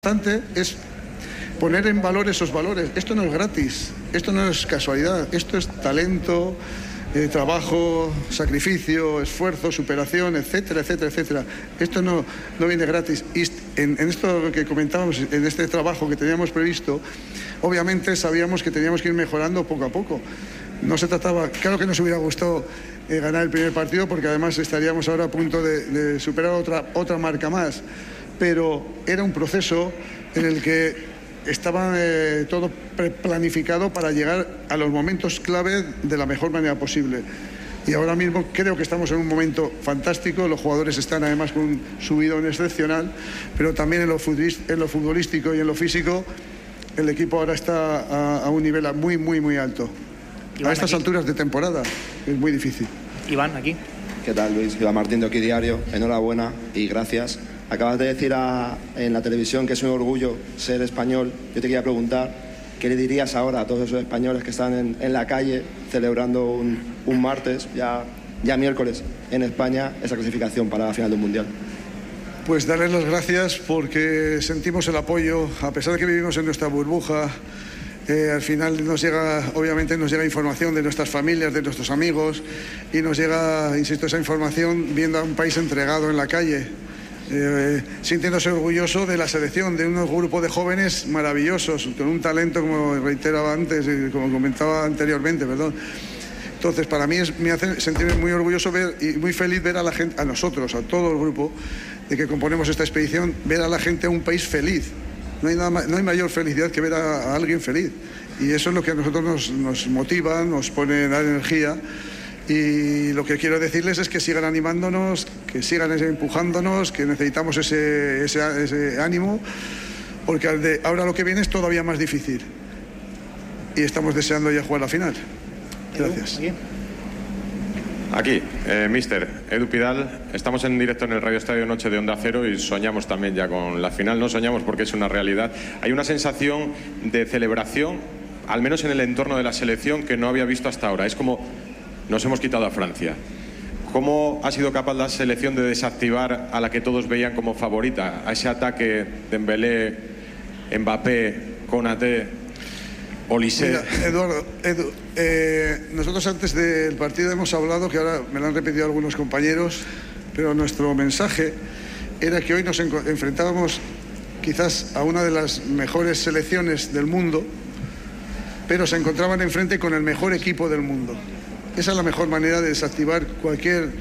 Importante es poner en valor esos valores. Esto no es gratis, esto no es casualidad, esto es talento, trabajo, sacrificio, esfuerzo, superación, etcétera, etcétera, etcétera. Esto no viene gratis. Y en esto que comentábamos, en este trabajo que teníamos previsto, obviamente sabíamos que teníamos que ir mejorando poco a poco. No se trataba, claro que nos hubiera gustado ganar el primer partido, porque además estaríamos ahora a punto de superar otra marca más. Pero era un proceso en el que estaba todo planificado para llegar a los momentos clave de la mejor manera posible. Y ahora mismo creo que estamos en un momento fantástico, los jugadores están además con un subidón excepcional, pero también en lo futbolístico y en lo físico el equipo ahora está a un nivel muy alto. Iván, a estas alturas de temporada es muy difícil. Iván, aquí. ¿Qué tal, Luis? Iván Martín de Aquí Diario. Enhorabuena y gracias. Acabas de decir en la televisión que es un orgullo ser español. Yo te quería preguntar, ¿qué le dirías ahora a todos esos españoles que están en la calle celebrando un martes, ya miércoles, en España, esa clasificación para la final del Mundial? Pues darles las gracias porque sentimos el apoyo, a pesar de que vivimos en nuestra burbuja. Al final obviamente nos llega información de nuestras familias, de nuestros amigos, y nos llega, insisto, esa información viendo a un país entregado en la calle. Sintiéndose orgulloso de la selección, de unos grupos de jóvenes maravillosos, con un talento, como reiteraba antes, como comentaba anteriormente, perdón. Entonces, para mí me hace sentirme muy orgulloso y muy feliz ver a la gente, a nosotros, a todo el grupo de que componemos esta expedición, ver a la gente a un país feliz. No hay mayor felicidad que ver a alguien feliz. Y eso es lo que a nosotros nos motiva, nos pone, dar energía. Y lo que quiero decirles es que sigan animándonos, que sigan empujándonos, que necesitamos ese ánimo, porque ahora lo que viene es todavía más difícil. Y estamos deseando ya jugar la final. Gracias. Aquí, mister Edu Pidal, estamos en directo en el Radio Estadio Noche de Onda Cero y soñamos también ya con la final. No soñamos porque es una realidad. Hay una sensación de celebración, al menos en el entorno de la selección, que no había visto hasta ahora. Es como nos hemos quitado a Francia. ¿Cómo ha sido capaz la selección de desactivar a la que todos veían como favorita? A ese ataque de Dembélé, Mbappé, Konaté, Olise. Mira, Edu, nosotros antes del partido hemos hablado, que ahora me lo han repetido algunos compañeros, pero nuestro mensaje era que hoy nos enfrentábamos quizás a una de las mejores selecciones del mundo, pero se encontraban enfrente con el mejor equipo del mundo. Esa es la mejor manera de desactivar cualquier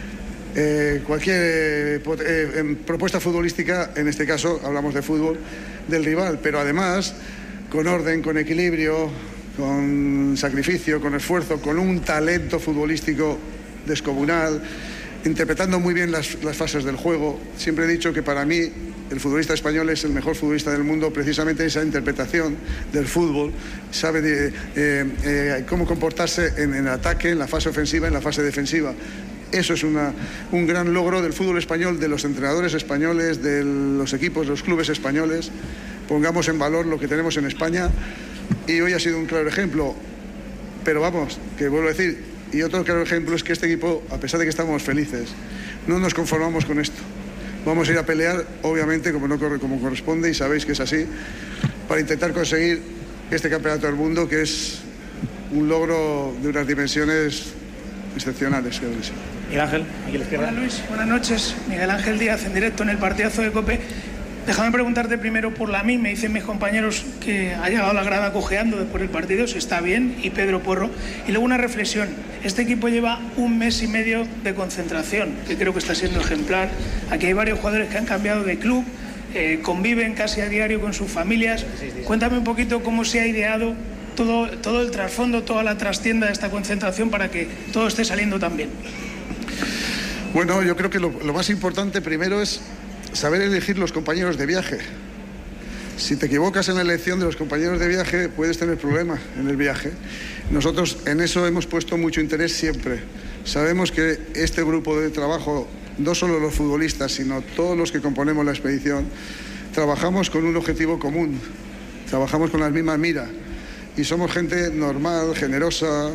propuesta futbolística, en este caso hablamos de fútbol, del rival, pero además con orden, con equilibrio, con sacrificio, con esfuerzo, con un talento futbolístico descomunal, interpretando muy bien las fases del juego. Siempre he dicho que para mí el futbolista español es el mejor futbolista del mundo, precisamente esa interpretación del fútbol, sabe cómo comportarse en el ataque, en la fase ofensiva, en la fase defensiva. Eso es un gran logro del fútbol español, de los entrenadores españoles, de los equipos, de los clubes españoles. Pongamos en valor lo que tenemos en España, y hoy ha sido un claro ejemplo. Pero vamos, que vuelvo a decir, y otro claro ejemplo es que este equipo, a pesar de que estamos felices, no nos conformamos con esto. Vamos a ir a pelear, obviamente, como corresponde, y sabéis que es así, para intentar conseguir este campeonato del mundo, que es un logro de unas dimensiones excepcionales, creo que sí. Miguel Ángel, aquí a la izquierda. Hola Luis, buenas noches. Miguel Ángel Díaz, en directo en el partidazo de COPE. Déjame preguntarte primero por Lamine. Me dicen mis compañeros que ha llegado a la grada cojeando después del partido, si está bien, y Pedro Porro. Y luego una reflexión. Este equipo lleva 1 mes y medio de concentración, que creo que está siendo ejemplar. Aquí hay varios jugadores que han cambiado de club, conviven casi a diario con sus familias. Cuéntame un poquito cómo se ha ideado todo el trasfondo, toda la trastienda de esta concentración para que todo esté saliendo tan bien. Bueno, yo creo que lo más importante primero es saber elegir los compañeros de viaje. Si te equivocas en la elección de los compañeros de viaje, puedes tener problemas en el viaje. Nosotros en eso hemos puesto mucho interés siempre. Sabemos que este grupo de trabajo, no solo los futbolistas, sino todos los que componemos la expedición, trabajamos con un objetivo común, trabajamos con las mismas miras, y somos gente normal, generosa,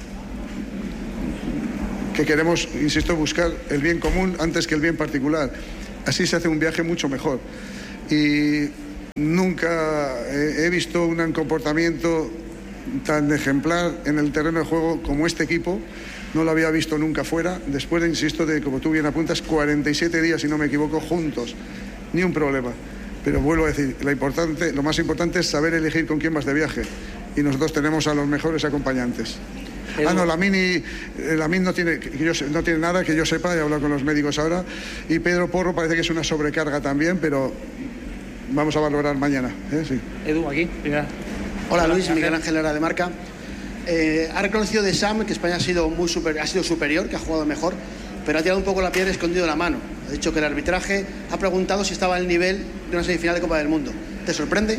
que queremos, insisto, buscar el bien común antes que el bien particular. Así se hace un viaje mucho mejor. Y Nunca he visto un comportamiento tan ejemplar en el terreno de juego como este equipo. No lo había visto nunca fuera. Después, insisto, de, como tú bien apuntas, 47 días, si no me equivoco, juntos. Ni un problema. Pero vuelvo a decir, lo más importante es saber elegir con quién vas de viaje. Y nosotros tenemos a los mejores acompañantes. No, Lamine no tiene nada que yo sepa, he hablado con los médicos ahora. Y Pedro Porro parece que es una sobrecarga también, pero vamos a valorar mañana. Sí. Edu, aquí, primera. Hola Luis, Miguel Ángel Lara de Marca. Ha reconocido de Sam que España ha sido superior, que ha jugado mejor, pero ha tirado un poco la piedra y escondido la mano. Ha dicho que el arbitraje ha preguntado si estaba al nivel de una semifinal de Copa del Mundo. ¿Te sorprende?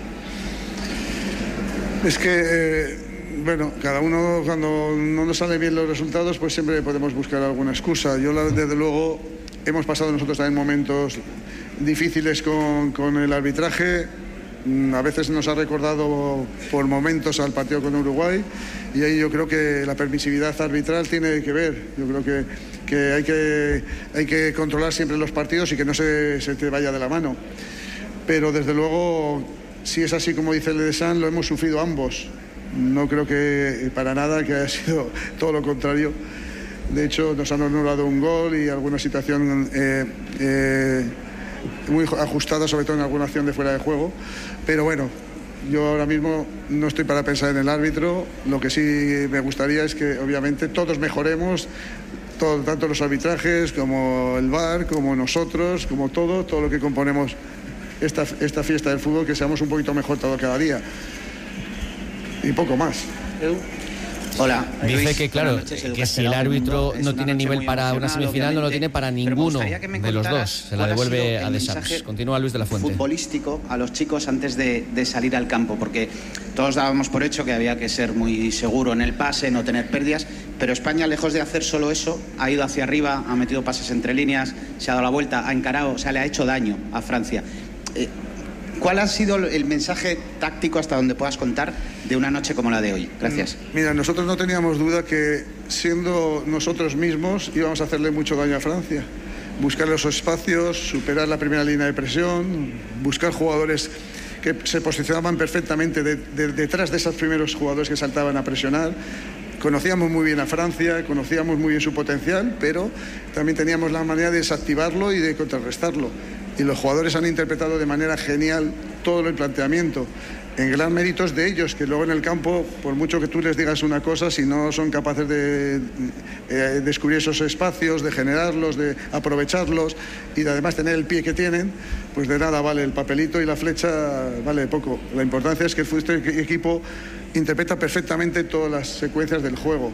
Es que, bueno, cada uno cuando no nos salen bien los resultados, pues siempre podemos buscar alguna excusa. Desde luego, hemos pasado nosotros también momentos difíciles con el arbitraje. A veces nos ha recordado por momentos al partido con Uruguay, y ahí yo creo que la permisividad arbitral tiene que ver. Yo creo que hay que controlar siempre los partidos y que no se te vaya de la mano. Pero desde luego, si es así como dice el de San, lo hemos sufrido ambos. No creo que para nada que haya sido todo lo contrario. De hecho, nos han anulado un gol y alguna situación muy ajustada, sobre todo en alguna acción de fuera de juego. Pero bueno, yo ahora mismo no estoy para pensar en el árbitro. Lo que sí me gustaría es que obviamente todos mejoremos, tanto los arbitrajes como el VAR, como nosotros, como todo lo que componemos esta fiesta del fútbol, que seamos un poquito mejor todo cada día. Y poco más. Edu. Hola. Dice que claro, que si el árbitro no tiene nivel para una semifinal, no lo tiene para ninguno de los dos. Se la devuelve a De Sams. Continúa Luis de la Fuente. Futbolístico a los chicos antes de salir al campo, porque todos dábamos por hecho que había que ser muy seguro en el pase, no tener pérdidas, pero España, lejos de hacer solo eso, ha ido hacia arriba, ha metido pases entre líneas, se ha dado la vuelta, ha encarado, o sea, le ha hecho daño a Francia. ¿Cuál ha sido el mensaje táctico, hasta donde puedas contar, de una noche como la de hoy? Gracias. Mira, nosotros no teníamos duda que, siendo nosotros mismos, íbamos a hacerle mucho daño a Francia. Buscar los espacios, superar la primera línea de presión, buscar jugadores que se posicionaban perfectamente detrás de esos primeros jugadores que saltaban a presionar. Conocíamos muy bien a Francia, conocíamos muy bien su potencial, pero también teníamos la manera de desactivarlo y de contrarrestarlo. Y los jugadores han interpretado de manera genial todo el planteamiento, en gran méritos de ellos, que luego en el campo, por mucho que tú les digas una cosa, si no son capaces de descubrir esos espacios, de generarlos, de aprovecharlos y de además tener el pie que tienen, pues de nada vale el papelito y la flecha, vale poco. La importancia es que este equipo interpreta perfectamente todas las secuencias del juego.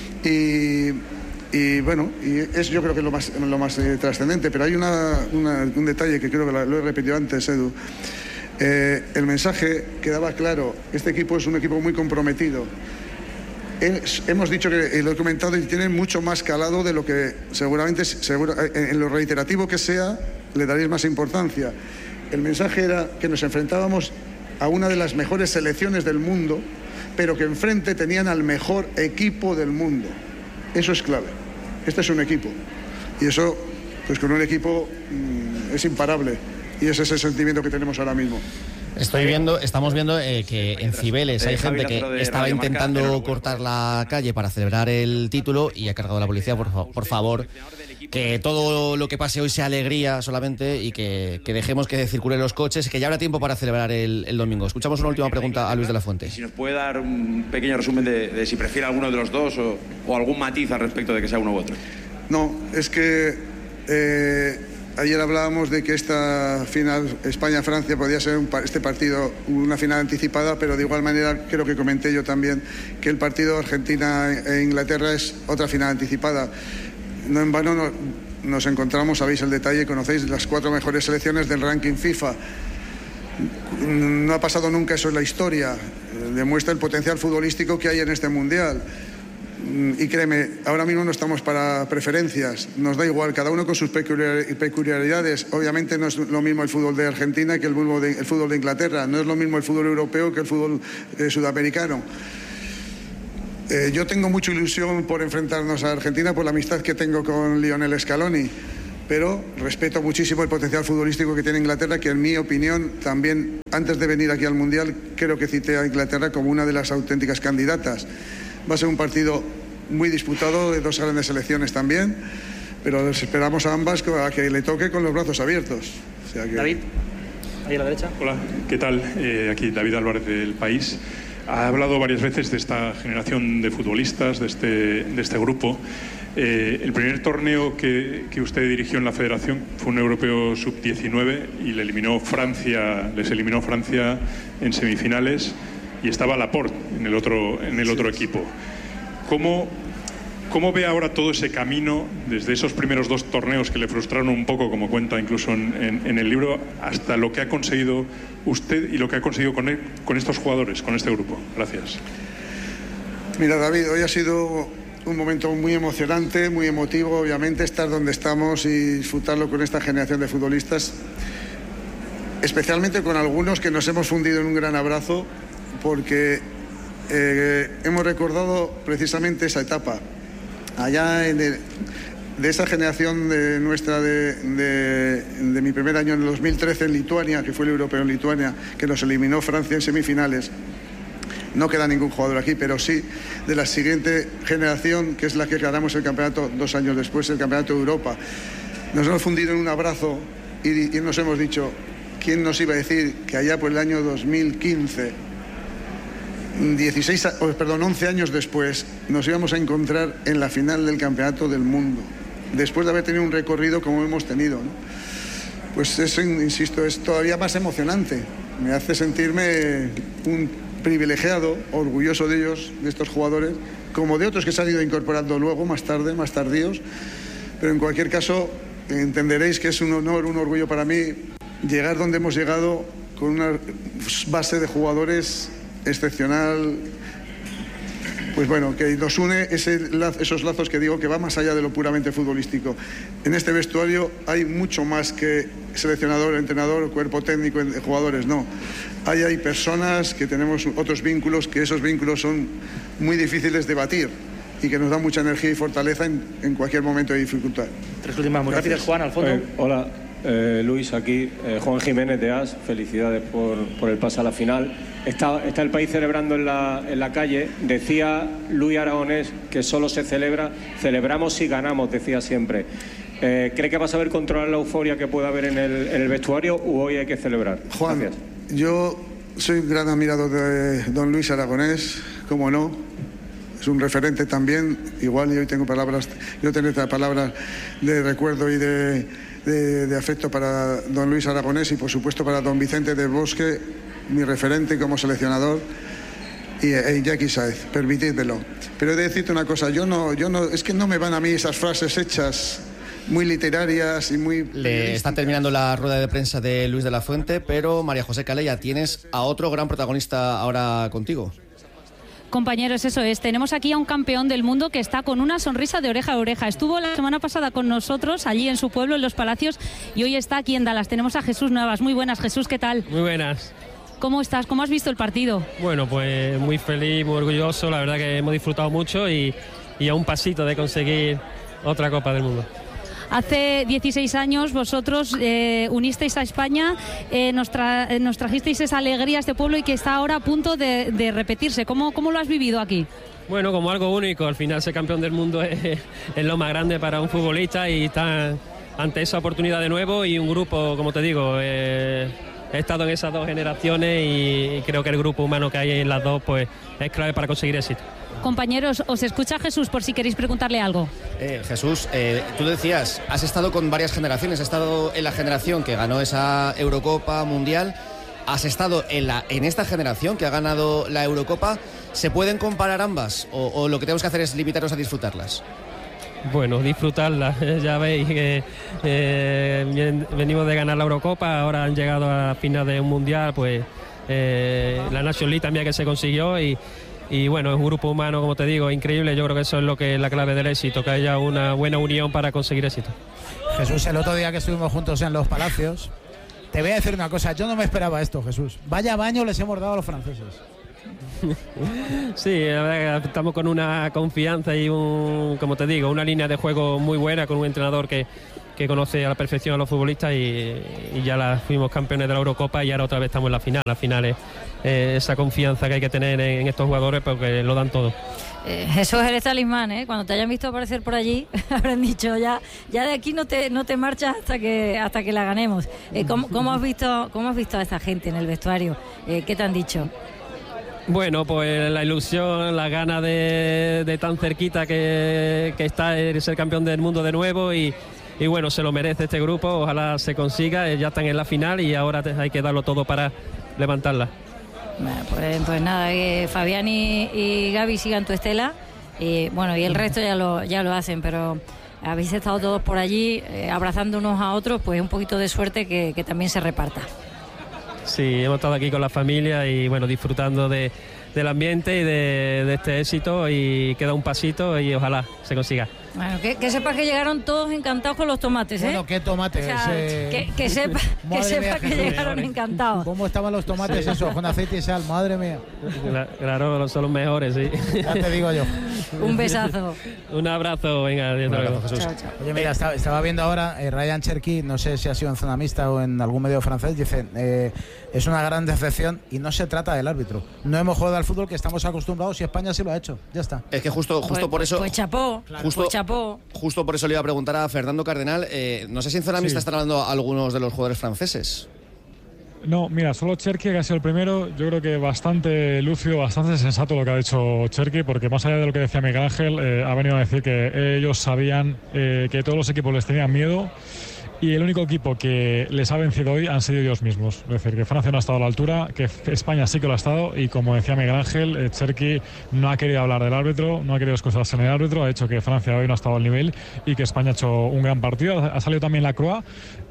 Y bueno, es yo creo que es lo más trascendente, pero hay un detalle que creo que lo he repetido antes, Edu. El mensaje quedaba claro: este equipo es un equipo muy comprometido. Hemos dicho que, lo he comentado, y tiene mucho más calado de lo que seguramente, en lo reiterativo que sea, le daréis más importancia. El mensaje era que nos enfrentábamos a una de las mejores selecciones del mundo, pero que enfrente tenían al mejor equipo del mundo. Eso es clave. Este es un equipo. Y eso, pues con un equipo es imparable. Y ese es el sentimiento que tenemos ahora mismo. Estamos viendo que en Cibeles hay gente que estaba intentando cortar la calle para celebrar el título y ha cargado la policía. Por favor, que todo lo que pase hoy sea alegría solamente y que dejemos que circulen los coches, que ya habrá tiempo para celebrar el domingo. Escuchamos una última pregunta a Luis de la Fuente. Si nos puede dar un pequeño resumen de si prefiere alguno de los dos o algún matiz al respecto de que sea uno u otro. No, es que ayer hablábamos de que esta final España-Francia podía ser este partido una final anticipada, pero de igual manera creo que comenté yo también que el partido Argentina e Inglaterra es otra final anticipada. No en vano nos encontramos, sabéis el detalle, conocéis las 4 mejores selecciones del ranking FIFA. No ha pasado nunca eso en la historia. Demuestra el potencial futbolístico que hay en este mundial. Y créeme, ahora mismo no estamos para preferencias, nos da igual, cada uno con sus peculiaridades. Obviamente no es lo mismo el fútbol de Argentina que el fútbol de Inglaterra, no es lo mismo el fútbol europeo que el fútbol sudamericano. Yo tengo mucha ilusión por enfrentarnos a Argentina por la amistad que tengo con Lionel Scaloni, pero respeto muchísimo el potencial futbolístico que tiene Inglaterra, que en mi opinión también, antes de venir aquí al Mundial, creo que cité a Inglaterra como una de las auténticas candidatas. Va a ser un partido muy disputado, de dos grandes selecciones también, pero esperamos a ambas a que le toque con los brazos abiertos. O sea que... David, ahí a la derecha. Hola, ¿qué tal? Aquí David Álvarez del País. Ha hablado varias veces de esta generación de futbolistas, de este grupo. El primer torneo que usted dirigió en la Federación fue un europeo sub-19 y les eliminó Francia en semifinales, y estaba Laporte en el otro equipo. ¿Cómo ve ahora todo ese camino desde esos primeros dos torneos que le frustraron un poco, como cuenta incluso en el libro, hasta lo que ha conseguido usted y lo que ha conseguido con estos jugadores, con este grupo? Gracias. Mira, David, hoy ha sido un momento muy emocionante, muy emotivo, obviamente, estar donde estamos y disfrutarlo con esta generación de futbolistas, especialmente con algunos que nos hemos fundido en un gran abrazo, porque hemos recordado precisamente esa etapa. Allá de esa generación nuestra de mi primer año en el 2013 en Lituania, que fue el europeo en Lituania, que nos eliminó Francia en semifinales. No queda ningún jugador aquí, pero sí de la siguiente generación, que es la que ganamos el campeonato 2 años después, el campeonato de Europa. Nos hemos fundido en un abrazo y nos hemos dicho, ¿quién nos iba a decir que allá por el año 2015, 11 años después, nos íbamos a encontrar en la final del campeonato del mundo, después de haber tenido un recorrido como hemos tenido, ¿no? Pues eso, insisto, es todavía más emocionante. Me hace sentirme un privilegiado, orgulloso de ellos, de estos jugadores, como de otros que se han ido incorporando luego, más tarde, más tardíos. Pero en cualquier caso, entenderéis que es un honor, un orgullo para mí llegar donde hemos llegado, con una base de jugadores excepcional, pues bueno, que nos une esos lazos que digo que va más allá de lo puramente futbolístico. En este vestuario hay mucho más que seleccionador, entrenador, cuerpo técnico, jugadores, no. Hay personas que tenemos otros vínculos, que esos vínculos son muy difíciles de batir y que nos dan mucha energía y fortaleza en cualquier momento de dificultad. 3 últimas muy rápidas, Juan, al fondo. Hola, Luis, aquí Juan Jiménez de AS, felicidades por el pase a la final. Está el país celebrando en la calle. Decía Luis Aragonés que solo celebramos si ganamos, decía siempre. ¿Cree que va a saber controlar la euforia que pueda haber en el vestuario o hoy hay que celebrar? Juan, gracias. Yo soy un gran admirador de don Luis Aragonés, cómo no. Es un referente también, igual, y hoy tengo palabras de recuerdo y de afecto para don Luis Aragonés y por supuesto para don Vicente del Bosque, mi referente como seleccionador, y Iñaki Sáez, permitidmelo. Pero he de decirte una cosa, yo no, es que no me van a mí esas frases hechas muy literarias y muy... Le está terminando la rueda de prensa de Luis de la Fuente, pero María José Calella, tienes a otro gran protagonista ahora contigo. Compañeros, eso es. Tenemos aquí a un campeón del mundo que está con una sonrisa de oreja a oreja. Estuvo la semana pasada con nosotros allí en su pueblo, en Los Palacios, y hoy está aquí en Dallas. Tenemos a Jesús Navas. Muy buenas, Jesús, ¿qué tal? Muy buenas. ¿Cómo estás? ¿Cómo has visto el partido? Bueno, pues muy feliz, muy orgulloso. La verdad que hemos disfrutado mucho y a un pasito de conseguir otra Copa del Mundo. Hace 16 años vosotros unisteis a España, nos trajisteis esa alegría a este pueblo y que está ahora a punto de repetirse. ¿Cómo lo has vivido aquí? Bueno, como algo único. Al final ser campeón del mundo es lo más grande para un futbolista y estar ante esa oportunidad de nuevo y un grupo, como te digo, he estado en esas dos generaciones y creo que el grupo humano que hay en las dos pues es clave para conseguir éxito. Compañeros, os escucha Jesús por si queréis preguntarle algo. Jesús, tú decías, has estado con varias generaciones, has estado en la generación que ganó esa Eurocopa Mundial, has estado en esta generación que ha ganado la Eurocopa. ¿Se pueden comparar ambas o lo que tenemos que hacer es limitaros a disfrutarlas? Bueno, disfrutarlas. Ya veis que venimos de ganar la Eurocopa, ahora han llegado a la final de un Mundial, pues la Nations League también que se consiguió y bueno, es un grupo humano, como te digo, increíble. Yo creo que eso es lo que es la clave del éxito, que haya una buena unión para conseguir éxito. Jesús, el otro día que estuvimos juntos en Los Palacios, te voy a decir una cosa, yo no me esperaba esto, Jesús. Vaya baño les hemos dado a los franceses. Sí, la verdad que estamos con una confianza y como te digo, una línea de juego muy buena, con un entrenador que que conoce a la perfección a los futbolistas y ya fuimos campeones de la Eurocopa y ahora otra vez estamos en la final. La final es esa confianza que hay que tener en estos jugadores porque lo dan todo. Jesús, eres talismán, ¿eh? Cuando te hayan visto aparecer por allí habrán dicho ya de aquí no te marchas hasta que la ganemos. ¿Cómo has visto a esta gente en el vestuario? ¿Qué te han dicho? Bueno, pues la ilusión, la gana de tan cerquita que está de ser campeón del mundo de nuevo y bueno, se lo merece este grupo, ojalá se consiga, ya están en la final y ahora hay que darlo todo para levantarla. Bueno, pues nada, Fabián y Gaby sigan tu estela y bueno, y el resto ya lo hacen, pero habéis estado todos por allí abrazando unos a otros, pues un poquito de suerte que también se reparta. Sí, hemos estado aquí con la familia y bueno, disfrutando del ambiente y de este éxito y queda un pasito y ojalá se consiga. Bueno, que sepas que llegaron todos encantados con los tomates, ¿eh? Bueno, ¿qué tomates? O sea, que sepa que llegaron encantados. ¿Cómo estaban los tomates esos? Con aceite y sal, madre mía. Claro, son los mejores, sí. Ya te digo yo. Un besazo. Un abrazo, venga, adiós, Jesús. Chao, chao. Oye, mira, estaba viendo ahora Ryan Cherki, no sé si ha sido en Zona Mixta o en algún medio francés, dice, es una gran decepción y no se trata del árbitro. No hemos jugado al fútbol que estamos acostumbrados y España sí lo ha hecho. Ya está. Es que justo por eso... Pues chapó. Justo por eso le iba a preguntar a Fernando Cardenal, no sé si en Zona Mixta están hablando algunos de los jugadores franceses. No, mira, solo Cherki, que ha sido el primero, yo creo que bastante lúcido, bastante sensato lo que ha dicho Cherki, porque más allá de lo que decía Miguel Ángel, ha venido a decir que ellos sabían que todos los equipos les tenían miedo y el único equipo que les ha vencido hoy han sido ellos mismos. Es decir, que Francia no ha estado a la altura, que España sí que lo ha estado y como decía Miguel Ángel, Cherki no ha querido hablar del árbitro, no ha querido excusarse en el árbitro, ha dicho que Francia hoy no ha estado al nivel y que España ha hecho un gran partido. Ha salido también la Croix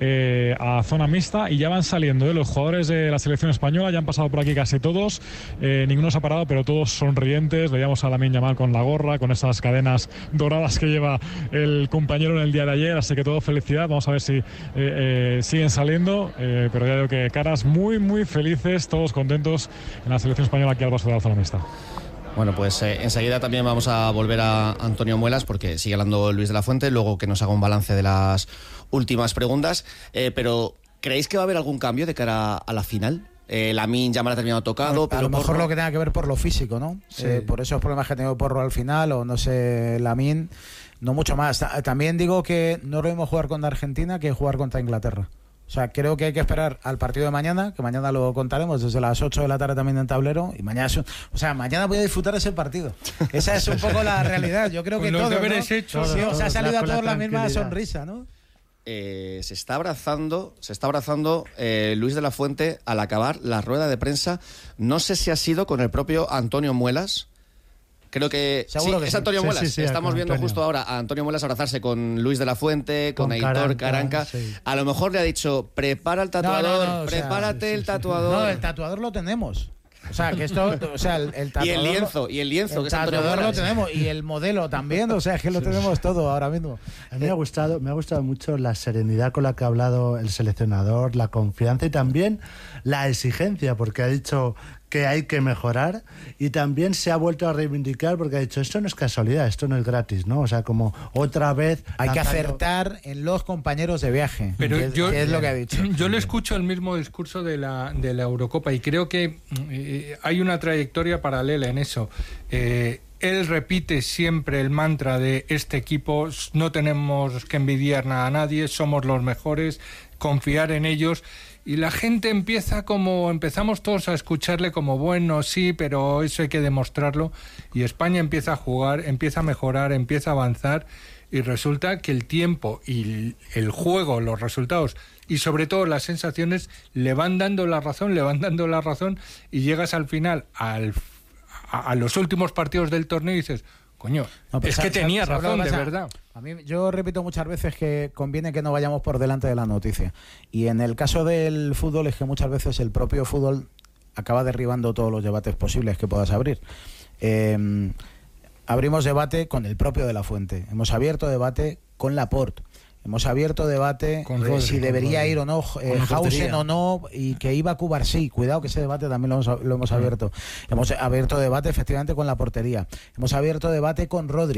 a zona mixta y ya van saliendo los jugadores de la selección española, ya han pasado por aquí casi todos, ninguno se ha parado, pero todos sonrientes. Veíamos a Lamine Yamal con la gorra, con esas cadenas doradas que lleva el compañero en el día de ayer, así que todo felicidad. Vamos a ver si siguen saliendo, pero ya digo que caras muy muy felices, todos contentos en la selección española aquí al paso de la zona mixta. Bueno, pues enseguida también vamos a volver a Antonio Muelas porque sigue hablando Luis de la Fuente, luego que nos haga un balance de las últimas preguntas, pero ¿creéis que va a haber algún cambio de cara a la final? Lamine Yamal ha terminado tocado, pero a lo mejor lo que tenga que ver por lo físico, ¿no? Sí. Por esos problemas que ha tenido Porro al final, o no sé, Lamine, no mucho más. También digo que no es lo mismo jugar contra Argentina que jugar contra Inglaterra. O sea, creo que hay que esperar al partido de mañana, que mañana lo contaremos desde las 8 de la tarde también en tablero, y mañana mañana voy a disfrutar ese partido. Esa es un poco la realidad. Yo creo que todos, ¿no? Hechos, sí, o sea, ha salido a todos la misma sonrisa, ¿no? Se está abrazando Luis de la Fuente al acabar la rueda de prensa. No sé si ha sido con el propio Antonio Muelas. Creo que seguro que es Antonio Muelas. Sí, estamos viendo Antonio. Justo ahora a Antonio Muelas abrazarse con Luis de la Fuente, con Aitor Caranca. Sí. A lo mejor le ha dicho, prepara el tatuador, prepárate el tatuador. No, el tatuador lo tenemos. O sea, que esto, o sea, el tatuador, y el lienzo, el que es Antonio tatuador Muelas. lo tenemos y el modelo también, o sea, es que lo tenemos todo ahora mismo. A mí me ha gustado mucho la serenidad con la que ha hablado el seleccionador, la confianza y también la exigencia, porque ha dicho que hay que mejorar y también se ha vuelto a reivindicar porque ha dicho esto no es casualidad, esto no es gratis, ¿no? O sea, como otra vez hay que acertar en los compañeros de viaje. Pero que es lo que ha dicho. Yo le escucho el mismo discurso de la Eurocopa y creo que hay una trayectoria paralela en eso. Él repite siempre el mantra de este equipo, no tenemos que envidiar nada a nadie, somos los mejores, confiar en ellos. Y la gente empezamos todos a escucharle como bueno, sí, pero eso hay que demostrarlo. Y España empieza a jugar, empieza a mejorar, empieza a avanzar y resulta que el tiempo y el juego, los resultados y sobre todo las sensaciones le van dando la razón y llegas al final, a los últimos partidos del torneo y dices, coño, es que tenía razón, de verdad. A mí, yo repito muchas veces que conviene que no vayamos por delante de la noticia. Y en el caso del fútbol es que muchas veces el propio fútbol acaba derribando todos los debates posibles que puedas abrir. Abrimos debate con el propio de la Fuente. Hemos abierto debate con Laporte. Hemos abierto debate si debería ir o no Hausen o no, y que iba a Cubar sí. Cuidado que ese debate también lo hemos abierto. Hemos abierto debate efectivamente con la portería. Hemos abierto debate con Rodri.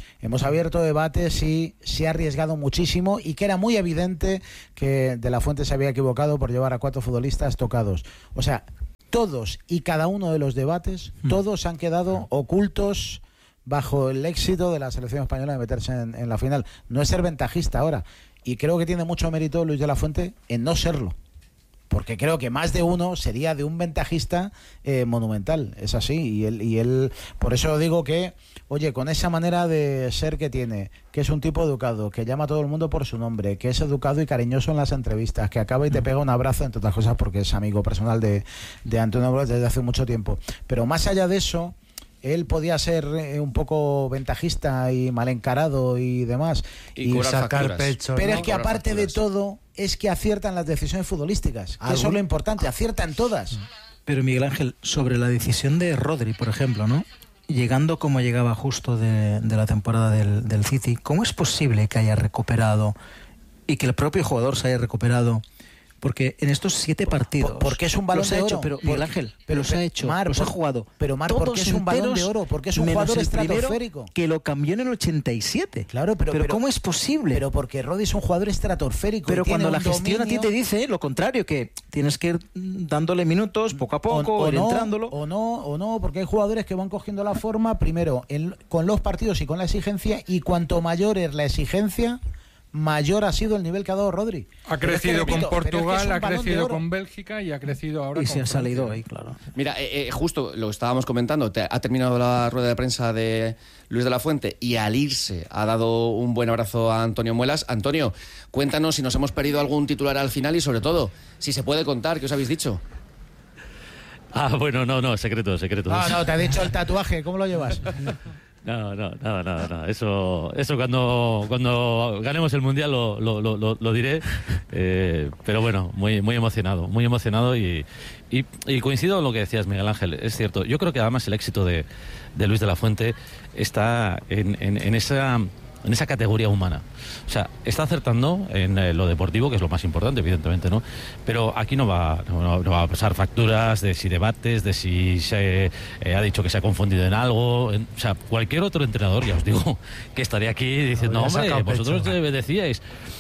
Hemos abierto debates y se ha arriesgado muchísimo y que era muy evidente que De la Fuente se había equivocado por llevar a 4 futbolistas tocados. O sea, todos y cada uno de los debates, todos han quedado ocultos bajo el éxito de la selección española de meterse en la final. No es ser ventajista ahora. Y creo que tiene mucho mérito Luis de la Fuente en no serlo. Porque creo que más de uno sería de un ventajista monumental. Es así. Y él, por eso digo que, oye, con esa manera de ser que tiene, que es un tipo educado, que llama a todo el mundo por su nombre, que es educado y cariñoso en las entrevistas, que acaba y te pega un abrazo, entre otras cosas, porque es amigo personal de Antonio Blas desde hace mucho tiempo. Pero más allá de eso, él podía ser un poco ventajista y mal encarado y demás y sacar pecho, pero ¿no? Es que aparte de todo es que aciertan las decisiones futbolísticas, que eso es lo importante, aciertan todas. Pero Miguel Ángel, sobre la decisión de Rodri, por ejemplo, ¿no? Llegando como llegaba justo de la temporada del City, ¿cómo es posible que haya recuperado y que el propio jugador se haya recuperado? Porque en estos 7 partidos... Porque es un balón de oro. Pero Miguel Ángel, los ha hecho, los ha jugado. Pero Mar, porque es un balón de oro, porque es un jugador estratosférico. Que lo cambió en el 87. Claro, pero ¿cómo es posible? Pero porque Rodri es un jugador estratosférico. Pero cuando la gestión a ti te dice lo contrario, que tienes que ir dándole minutos poco a poco, entrándolo. O no, porque hay jugadores que van cogiendo la forma, primero, con los partidos y con la exigencia, y cuanto mayor es la exigencia, mayor ha sido el nivel que ha dado Rodri. Ha crecido con Portugal, ha crecido con Bélgica y ha crecido ahora y con se ha salido ahí, claro. Mira, justo lo estábamos comentando, ha terminado la rueda de prensa de Luis de la Fuente y al irse ha dado un buen abrazo a Antonio Muelas. Antonio, cuéntanos si nos hemos perdido algún titular al final y sobre todo, si se puede contar, ¿qué os habéis dicho? Bueno, no, secreto. No, te ha dicho el tatuaje, ¿cómo lo llevas? No, nada. Eso cuando ganemos el Mundial lo diré. Pero bueno, muy emocionado y coincido en lo que decías, Miguel Ángel. Es cierto. Yo creo que además el éxito de Luis de la Fuente está en esa categoría humana. O sea, está acertando en lo deportivo, que es lo más importante, evidentemente, ¿no? Pero aquí no va a pasar facturas de si debates, de si se ha dicho que se ha confundido en algo. O sea, cualquier otro entrenador, ya os digo, que estaría aquí diciendo, hombre, vosotros decíais.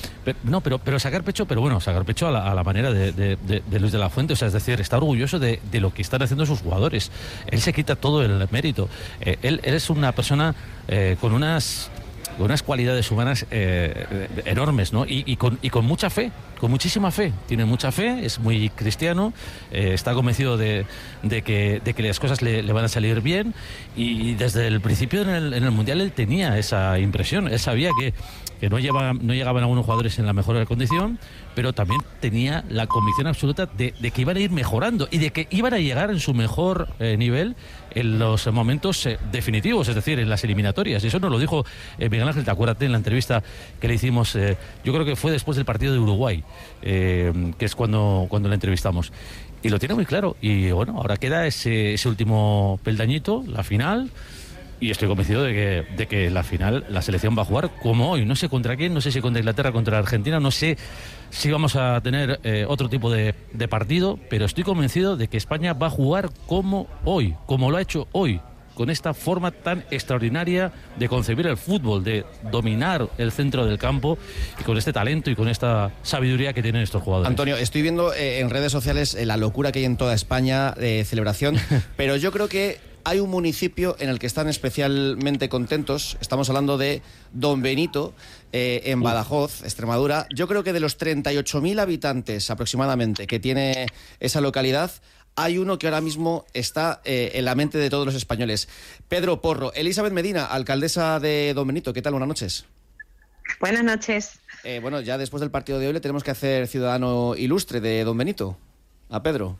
Pero sacar pecho, sacar pecho a la manera de Luis de la Fuente. O sea, es decir, está orgulloso de lo que están haciendo sus jugadores. Él se quita todo el mérito. Él es una persona con unas cualidades humanas enormes, ¿no? Y con mucha fe, con muchísima fe. Tiene mucha fe, es muy cristiano, está convencido de que las cosas le van a salir bien y desde el principio en el Mundial él tenía esa impresión. Él sabía que no llegaban algunos jugadores en la mejor condición, pero también tenía la convicción absoluta de que iban a ir mejorando y de que iban a llegar en su mejor nivel en los momentos definitivos, es decir, en las eliminatorias. Y eso nos lo dijo Miguel Ángel, te acuérdate en la entrevista que le hicimos, yo creo que fue después del partido de Uruguay, que es cuando le entrevistamos. Y lo tiene muy claro. Y bueno, ahora queda ese último peldañito, la final. Y estoy convencido de que la final la selección va a jugar como hoy. No sé contra quién, no sé si contra Inglaterra, contra Argentina, no sé si vamos a tener otro tipo de partido, pero estoy convencido de que España va a jugar como hoy, como lo ha hecho hoy, con esta forma tan extraordinaria de concebir el fútbol, de dominar el centro del campo y con este talento y con esta sabiduría que tienen estos jugadores. Antonio, estoy viendo en redes sociales la locura que hay en toda España de celebración, pero yo creo que hay un municipio en el que están especialmente contentos. Estamos hablando de Don Benito, en Badajoz, Extremadura. Yo creo que de los 38.000 habitantes aproximadamente que tiene esa localidad, hay uno que ahora mismo está en la mente de todos los españoles. Pedro Porro. Elizabeth Medina, alcaldesa de Don Benito. ¿Qué tal? Buenas noches. Buenas noches. Bueno, ya después del partido de hoy le tenemos que hacer ciudadano ilustre de Don Benito. A Pedro.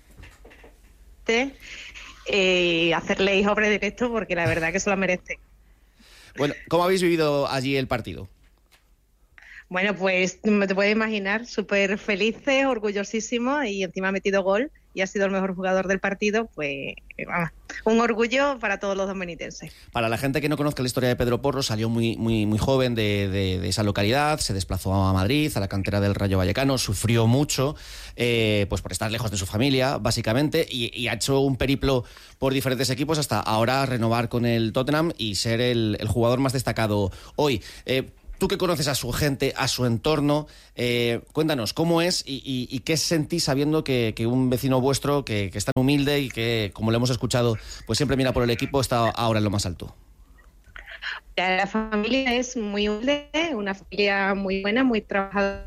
Hacerle hijo predilecto porque la verdad que se lo merece. Bueno, ¿cómo habéis vivido allí el partido? Bueno, pues me te puedes imaginar, súper felices, orgullosísimos y encima ha metido gol y ha sido el mejor jugador del partido, pues vamos, un orgullo para todos los dominicenses. Para la gente que no conozca la historia de Pedro Porro, salió muy joven de esa localidad, se desplazó a Madrid, a la cantera del Rayo Vallecano, sufrió mucho pues por estar lejos de su familia, básicamente, y ha hecho un periplo por diferentes equipos hasta ahora renovar con el Tottenham y ser el jugador más destacado hoy. Tú que conoces a su gente, a su entorno, cuéntanos cómo es y qué sentís sabiendo que un vecino vuestro que es tan humilde y que, como lo hemos escuchado, pues siempre mira por el equipo, está ahora en lo más alto. La familia es muy humilde, una familia muy buena, muy trabajadora.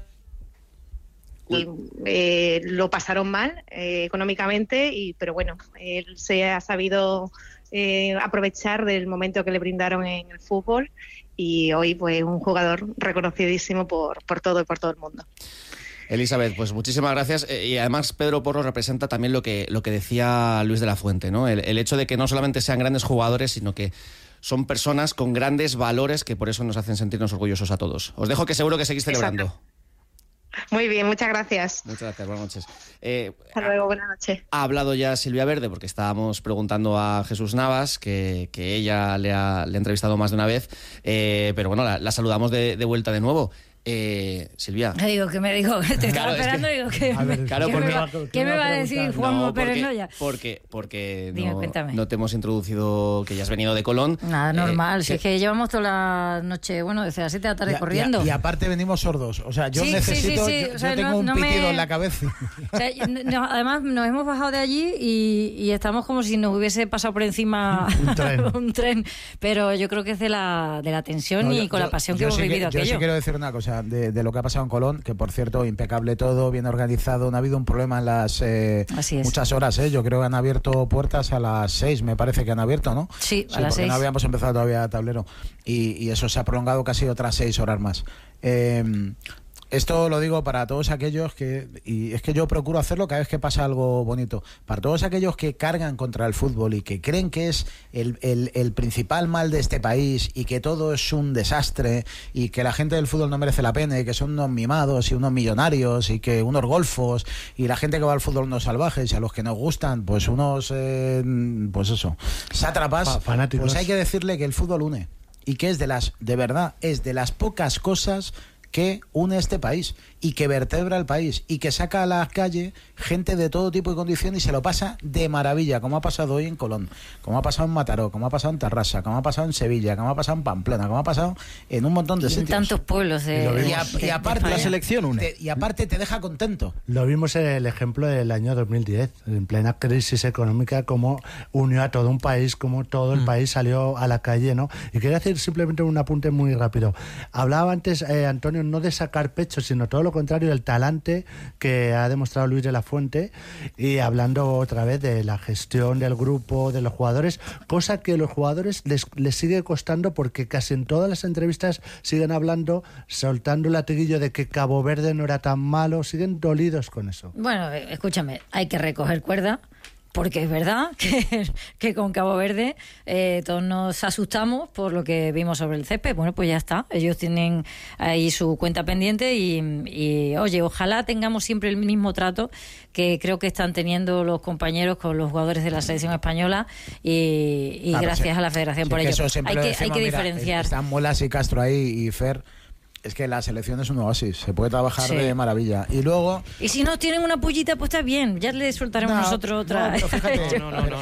Lo pasaron mal económicamente, pero bueno, él se ha sabido aprovechar del momento que le brindaron en el fútbol. Y hoy, pues, un jugador reconocidísimo por todo y por todo el mundo. Elizabeth, pues muchísimas gracias. Y además Pedro Porro representa también lo que decía Luis de la Fuente, ¿no? El hecho de que no solamente sean grandes jugadores, sino que son personas con grandes valores que por eso nos hacen sentirnos orgullosos a todos. Os dejo, que seguro que seguís celebrando. Exacto. Muy bien, muchas gracias. Muchas gracias, buenas noches. Hasta luego, buenas noches. Ha hablado ya Silvia Verde, porque estábamos preguntando a Jesús Navas, que ella le ha entrevistado más de una vez, pero bueno, la saludamos de vuelta de nuevo. Silvia. Te estaba esperando, digo, ¿qué me va a decir Juanjo Pérez Noya? Porque Dime, no te hemos introducido que ya has venido de Colón. Nada, normal, si es que llevamos toda la noche, bueno, desde las 7 de la tarde corriendo. Y aparte venimos sordos, o sea, yo necesito, yo tengo un pitido en la cabeza. O sea, además nos hemos bajado de allí y estamos como si nos hubiese pasado por encima un tren, pero yo creo que es de la tensión y con la pasión que hemos vivido aquello. Yo sí quiero decir una cosa, de lo que ha pasado en Colón, que por cierto, impecable todo, bien organizado, no ha habido un problema en las muchas horas, yo creo que han abierto puertas a las 6, me parece que han abierto, ¿no? Sí, a las 6. No habíamos empezado todavía tablero y eso se ha prolongado casi otras 6 horas más. Esto lo digo para todos aquellos y es que yo procuro hacerlo cada vez que pasa algo bonito, para todos aquellos que cargan contra el fútbol y que creen que es el principal mal de este país y que todo es un desastre y que la gente del fútbol no merece la pena y que son unos mimados y unos millonarios y que unos golfos y la gente que va al fútbol unos salvajes y a los que nos gustan pues unos pues eso, sátrapas, fanáticos. Pues hay que decirle que el fútbol une y que es de las pocas cosas que une este país y que vertebra el país y que saca a la calle gente de todo tipo y condición y se lo pasa de maravilla, como ha pasado hoy en Colón, como ha pasado en Mataró, como ha pasado en Tarrasa, como ha pasado en Sevilla, como ha pasado en Pamplona, como ha pasado en un montón de sitios. En tantos pueblos y aparte la selección une. Y aparte te deja contento. Lo vimos en el ejemplo del año 2010, en plena crisis económica, como unió a todo un país, como todo el país salió a la calle, ¿no? Y quería hacer simplemente un apunte muy rápido. Hablaba antes, Antonio, no de sacar pecho, sino todo lo contrario, del talante que ha demostrado Luis de la Fuente, y hablando otra vez de la gestión del grupo, de los jugadores, cosa que a los jugadores les sigue costando, porque casi en todas las entrevistas siguen hablando, soltando el latiguillo de que Cabo Verde no era tan malo, siguen dolidos con eso. Bueno, escúchame, hay que recoger cuerda, porque es verdad que con Cabo Verde todos nos asustamos por lo que vimos sobre el césped. Bueno, pues ya está. Ellos tienen ahí su cuenta pendiente y oye, ojalá tengamos siempre el mismo trato que creo que están teniendo los compañeros con los jugadores de la selección española y gracias a la Federación por ello. Hay que diferenciar. Están Muelas y Castro ahí y Fer. Es que la selección es un oasis, se puede trabajar de maravilla. Y luego... Y si nos tienen una pullita, pues está bien, ya le soltaremos nosotros otra. No, fíjate,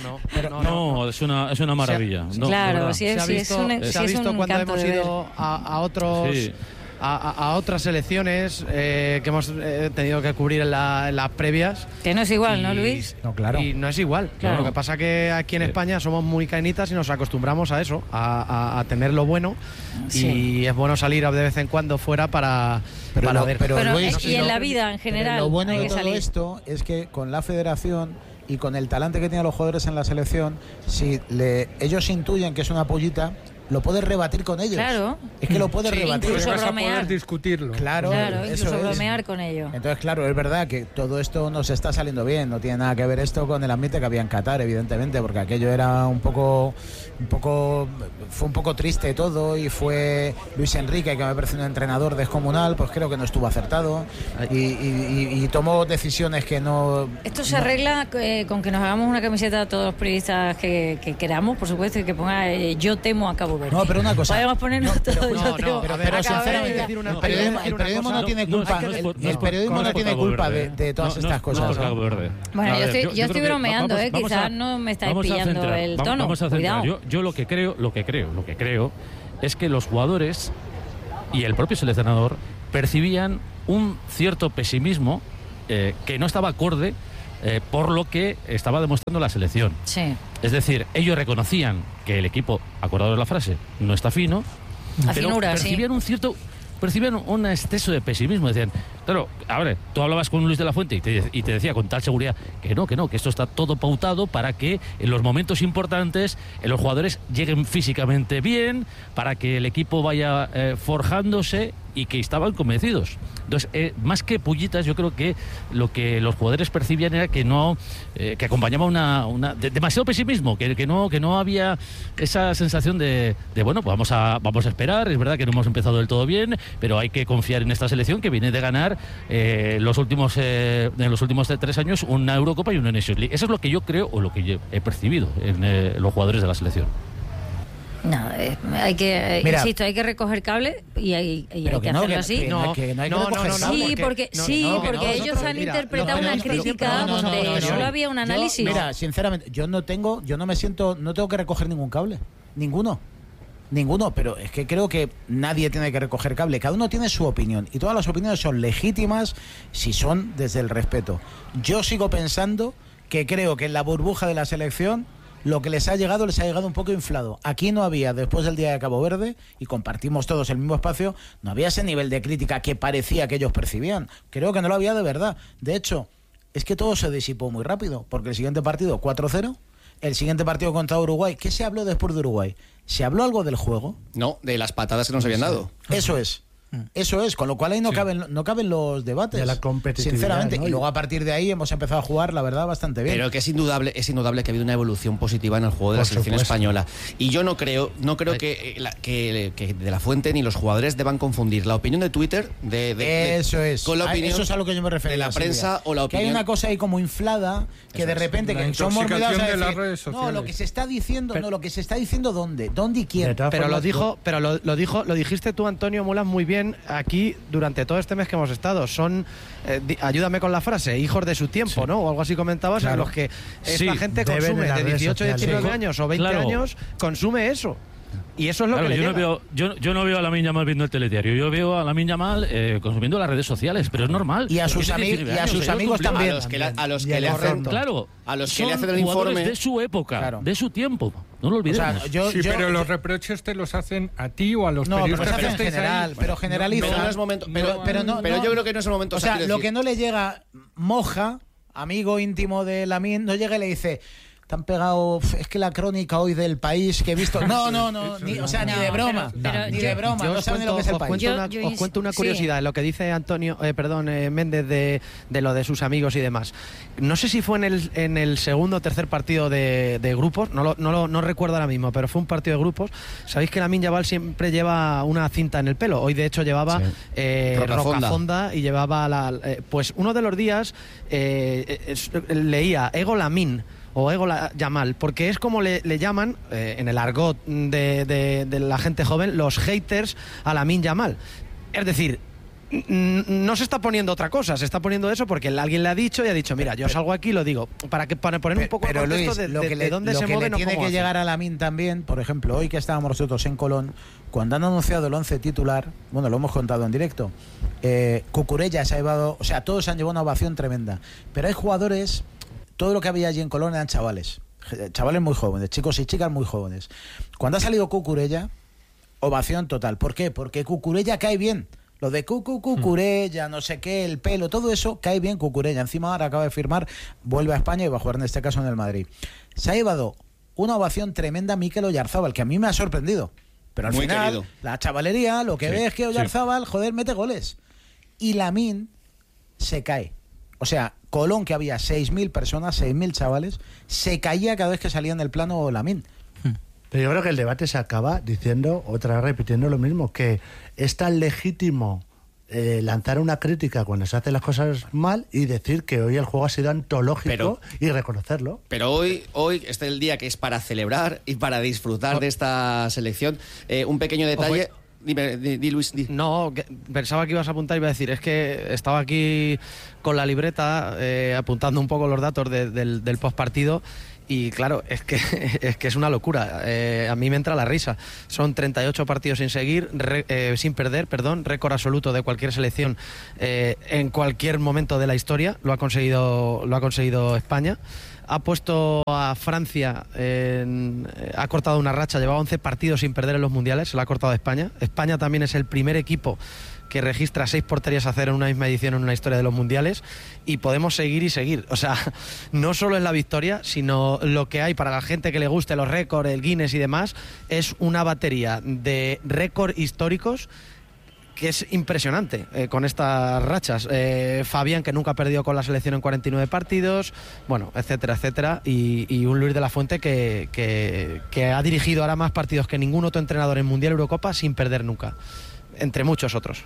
no, es una maravilla. Claro, se ha visto cuando hemos ido a otros... Sí. A otras selecciones que hemos tenido que cubrir en las previas. Que no es igual, ¿no, Luis? No, claro. Y no es igual. Claro. Lo que pasa que aquí en España somos muy cainitas y nos acostumbramos a eso, a tener lo bueno. Sí. Y es bueno salir de vez en cuando fuera para ver. Pero Luis, y en la vida en general. Lo bueno de todo esto es que con la federación y con el talante que tienen los jugadores en la selección, si ellos intuyen que es una pollita, lo puedes rebatir con ellos. Claro. Es que lo puedes rebatir. Incluso vas a bromear. poder discutirlo. Claro, incluso bromear con ello. Entonces, claro, es verdad que todo esto nos está saliendo bien. No tiene nada que ver esto con el ambiente que había en Qatar, evidentemente, porque aquello era fue un poco triste todo, y fue Luis Enrique, que me parece un entrenador descomunal, pues creo que no estuvo acertado y tomó decisiones que no... Esto se arregla con que nos hagamos una camiseta a todos los periodistas que queramos, por supuesto, y que ponga yo temo a Cabo Verde. No, pero una cosa... Podemos ponernos todos yo temo pero sinceramente, el periodismo no tiene culpa. El periodismo no tiene culpa de todas estas cosas. Bueno, yo estoy bromeando, quizás no me estáis pillando el tono. Vamos a centrar. Yo lo que creo es que los jugadores y el propio seleccionador percibían un cierto pesimismo que no estaba acorde por lo que estaba demostrando la selección. Sí. Es decir, ellos reconocían que el equipo, acordados la frase, no está fino, pero percibían un exceso de pesimismo. Decían, claro, a ver, tú hablabas con Luis de la Fuente y te decía con tal seguridad que no, que esto está todo pautado para que en los momentos importantes los jugadores lleguen físicamente bien, para que el equipo vaya forjándose, y que estaban convencidos. Entonces, más que pullitas, yo creo que lo que los jugadores percibían era que no que acompañaba demasiado pesimismo, que no había esa sensación de bueno, pues vamos a esperar. Es verdad que no hemos empezado del todo bien, pero hay que confiar en esta selección que viene de ganar en los últimos 3 años una Eurocopa y una Nations League. Eso es lo que yo creo, o lo que yo he percibido en los jugadores de la selección. No, hay que, insisto, hay que recoger cable y hay que hacerlo así. Porque ellos han interpretado una crítica donde solo había un análisis. Mira, sinceramente, yo no tengo que recoger ningún cable, ninguno, pero es que creo que nadie tiene que recoger cable. Cada uno tiene su opinión y todas las opiniones son legítimas si son desde el respeto. Yo sigo pensando que creo que en la burbuja de la selección lo que les ha llegado un poco inflado. Aquí no había, después del día de Cabo Verde, y compartimos todos el mismo espacio, no había ese nivel de crítica que parecía que ellos percibían. Creo que no lo había de verdad. De hecho, es que todo se disipó muy rápido, porque el siguiente partido 4-0, el siguiente partido contra Uruguay, ¿qué se habló después de Uruguay? ¿Se habló algo del juego? No, de las patadas que nos habían dado. Eso es, con lo cual ahí no caben los debates. De la competitividad, sinceramente, ¿no? Y luego a partir de ahí hemos empezado a jugar, la verdad, bastante bien. Pero que es indudable que ha habido una evolución positiva en el juego de la selección española. Y yo no creo que De la Fuente ni los jugadores deban confundir la opinión de Twitter con la opinión. Eso es a lo que yo me refiero. De la prensa o la opinión. Que hay una cosa ahí como inflada, que de repente que somos cuidados a las redes sociales. No, lo que se está diciendo, ¿dónde y quién. Pero lo dijiste tú, Antonio Mulas, muy bien aquí durante todo este mes que hemos estado. Son, ayúdame con la frase, hijos de su tiempo, ¿no? O algo así comentabas, en los que esta gente consume de 18, 19 años o 20 años, consume eso. Y eso es lo que le llega. Yo no veo a Lamine Yamal viendo el telediario. Yo veo a Lamine Yamal consumiendo las redes sociales, pero es normal. Y a sus amigos también. A los que le hacen el informe de su época, de su tiempo. No lo olvidemos. Pero los reproches te los hacen a ti o a los periodistas. No, pero en general, pero generaliza. Pero yo creo que no es el momento. O sea, lo que no le llega, Moja, amigo íntimo de Lamine, no llega y le dice: te han pegado, es que la crónica hoy del País que he visto. No, ni de broma. Ni de broma, no saben ni lo que es el País. Os cuento una curiosidad, lo que dice Méndez de lo de sus amigos y demás. No sé si fue en el segundo o tercer partido de grupos, no recuerdo ahora mismo, pero fue un partido de grupos. Sabéis que Lamine Yamal siempre lleva una cinta en el pelo. Hoy de hecho llevaba Rocafonda y llevaba pues uno de los días leía Ego Lamine o Ego Yamal, porque es como le llaman en el argot de la gente joven, los haters a Lamine Yamal. Es decir, no se está poniendo otra cosa, se está poniendo eso porque alguien le ha dicho y ha dicho: mira, yo salgo aquí y lo digo, para poner un poco el contexto de dónde se mueve. Lo que tiene que llegar a Lamine también, por ejemplo, hoy que estábamos nosotros en Colón, cuando han anunciado el 11 titular, bueno, lo hemos contado en directo, Cucurella se ha llevado, o sea, todos han llevado una ovación tremenda, pero hay jugadores. Todo lo que había allí en Colón eran chavales muy jóvenes, chicos y chicas muy jóvenes. Cuando ha salido Cucurella, ovación total. ¿Por qué? Porque Cucurella cae bien. Lo de Cucurella, no sé qué, el pelo, todo eso cae bien Cucurella. Encima ahora acaba de firmar, vuelve a España y va a jugar en este caso en el Madrid. Se ha llevado una ovación tremenda Mikel Oyarzábal, que a mí me ha sorprendido. Pero al Muy final, querido. la chavalería, lo que ve es que Oyarzábal, joder, mete goles. Y Lamine se cae. O sea, Colón, que había 6.000 personas, 6.000 chavales, se caía cada vez que salía en el plano Lamine. Pero yo creo que el debate se acaba diciendo, otra vez repitiendo lo mismo, que es tan legítimo lanzar una crítica cuando se hacen las cosas mal y decir que hoy el juego ha sido antológico y reconocerlo. Pero hoy este es el día que es para celebrar y para disfrutar de esta selección. Un pequeño detalle... Dime, Luis. No, pensaba que ibas a apuntar y iba a decir, es que estaba aquí con la libreta apuntando un poco los datos del postpartido. Y claro, es que es una locura. A mí me entra la risa. Son 38 partidos sin perder, récord absoluto de cualquier selección en cualquier momento de la historia. Lo ha conseguido España. Ha puesto a Francia, ha cortado una racha, llevaba 11 partidos sin perder en los mundiales, se la ha cortado a España. España también es el primer equipo que registra 6 porterías a 0 en una misma edición en una historia de los mundiales, y podemos seguir y seguir. O sea, no solo es la victoria, sino lo que hay para la gente que le guste los récords, el Guinness y demás, es una batería de récords históricos que es impresionante con estas rachas. Fabián, que nunca ha perdido con la selección en 49 partidos, bueno, etcétera, etcétera, y un Luis de la Fuente que ha dirigido ahora más partidos que ningún otro entrenador en Mundial Eurocopa sin perder nunca, entre muchos otros.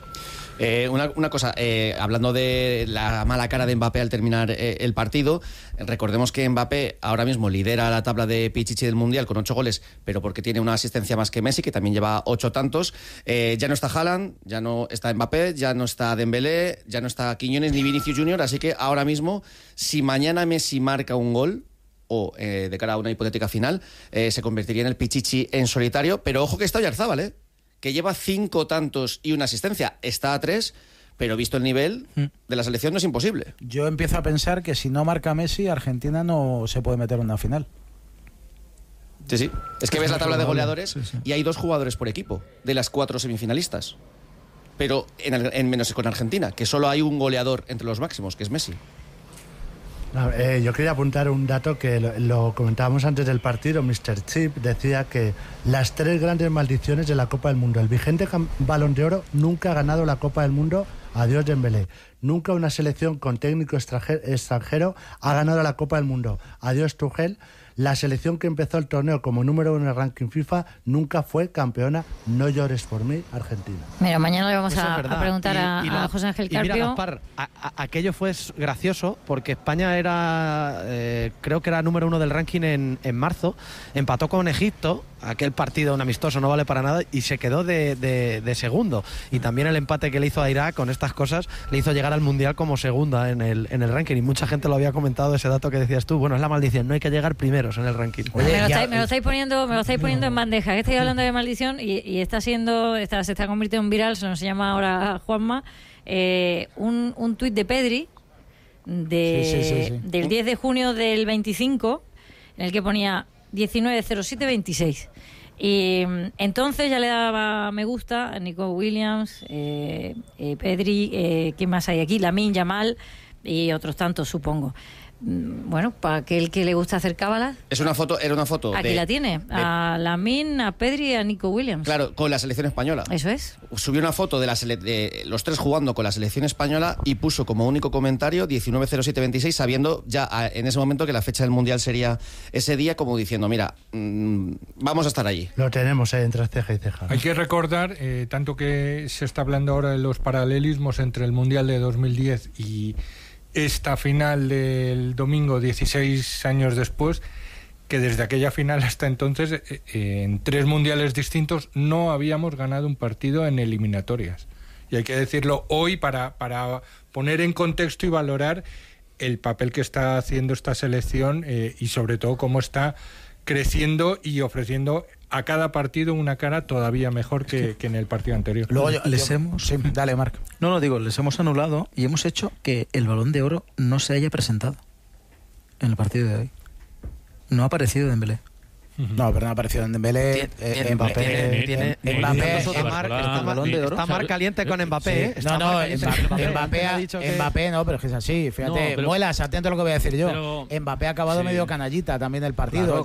Una cosa, hablando de la mala cara de Mbappé al terminar el partido, recordemos que Mbappé ahora mismo lidera la tabla de Pichichi del Mundial con 8 goles, pero porque tiene una asistencia más que Messi, que también lleva 8 tantos. Ya no está Haaland, ya no está Mbappé, ya no está Dembélé, ya no está Quiñones ni Vinicius Junior, así que ahora mismo, si mañana Messi marca un gol, o de cara a una hipotética final, se convertiría en el Pichichi en solitario. Pero ojo que está Oyarzábal, que lleva 5 tantos y una asistencia. Está a 3, pero visto el nivel de la selección no es imposible. Yo empiezo a pensar que si no marca Messi, Argentina no se puede meter en una final. Sí. Es que ves la tabla de goleadores y hay 2 jugadores por equipo de las 4 semifinalistas. Pero en menos con Argentina, que solo hay un goleador entre los máximos, que es Messi. Yo quería apuntar un dato que lo comentábamos antes del partido. Mr. Chip decía que las 3 grandes maldiciones de la Copa del Mundo: el vigente Balón de Oro nunca ha ganado la Copa del Mundo, adiós Dembélé; nunca una selección con técnico extranjero ha ganado la Copa del Mundo, adiós Tuchel; la selección que empezó el torneo como número 1 en el ranking FIFA nunca fue campeona, no llores por mí, Argentina. Mira, mañana le vamos a preguntar a José Ángel Carpio. Y mira, Gaspar, aquello fue gracioso porque España era, creo que era número 1 del ranking en marzo, empató con Egipto, aquel partido un amistoso no vale para nada, y se quedó de segundo. Y también el empate que le hizo a Irak con estas cosas le hizo llegar al Mundial como segunda en el ranking, y mucha gente lo había comentado, ese dato que decías tú. Bueno, es la maldición, no hay que llegar primeros en el ranking. Oye, me lo estáis poniendo en bandeja, que estáis hablando de maldición y se está convirtiendo en viral, se nos llama ahora Juanma, un tuit de Pedri del 10 de junio del 25, en el que ponía 19:07:26. Y entonces ya le daba me gusta a Nico Williams, Pedri, ¿qué más hay aquí? Lamine Yamal y otros tantos, supongo. Bueno, para aquel que le gusta hacer cábalas. Era una foto. Aquí la tiene, a Lamine, a Pedri y a Nico Williams. Claro, con la selección española. Eso es. Subió una foto de los 3 jugando con la selección española y puso como único comentario 19:07:26, sabiendo ya en ese momento que la fecha del Mundial sería ese día, como diciendo, mira, vamos a estar allí. Lo tenemos entre ceja y ceja. Hay que recordar, tanto que se está hablando ahora de los paralelismos entre el Mundial de 2010 y esta final del domingo, 16 años después, que desde aquella final hasta entonces, en 3 mundiales distintos, no habíamos ganado un partido en eliminatorias. Y hay que decirlo hoy para poner en contexto y valorar el papel que está haciendo esta selección y sobre todo cómo está creciendo y ofreciendo a cada partido una cara todavía mejor que en el partido anterior. Luego Sí, dale, Marc. Les hemos anulado y hemos hecho que el Balón de Oro no se haya presentado en el partido de hoy. No ha aparecido Dembélé. No, pero no ha aparecido en Dembélé. Mbappé está mar caliente con Mbappé. Mbappé no, pero es que es así. Fíjate, Muelas, atento a lo que voy a decir yo. Mbappé ha acabado medio canallita también el partido.